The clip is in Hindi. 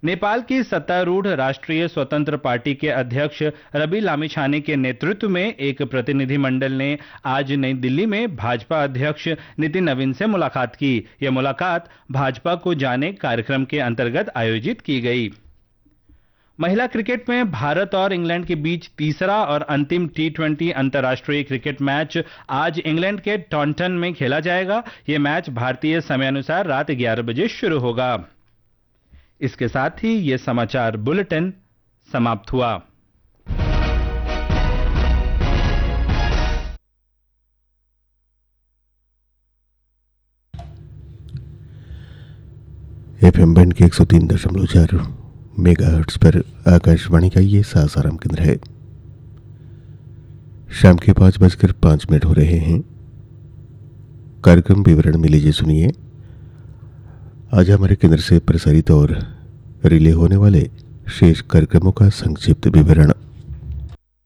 नेपाल की सत्तारूढ़ राष्ट्रीय स्वतंत्र पार्टी के अध्यक्ष रवि लामिछाने के नेतृत्व में एक प्रतिनिधिमंडल ने आज नई दिल्ली में भाजपा अध्यक्ष नितिन नवीन से मुलाकात की। यह मुलाकात भाजपा को जाने कार्यक्रम के अंतर्गत आयोजित की गई। महिला क्रिकेट में भारत और इंग्लैंड के बीच तीसरा और अंतिम टी20 अंतर्राष्ट्रीय क्रिकेट मैच आज इंग्लैंड के टॉन्टन में खेला जाएगा। यह मैच भारतीय समयानुसार रात 11 बजे शुरू होगा। इसके साथ ही यह समाचार बुलेटिन समाप्त हुआ। एफएम बैंड के 103.4 मेगाहर्ट्ज पर आकाशवाणी का ये सासाराम केंद्र है। शाम के 5:05 हो रहे हैं। कार्यक्रम विवरण में लीजिए सुनिए। आज हमारे केंद्र से प्रसारित और रिले होने वाले शेष कार्यक्रमों का संक्षिप्त विवरण।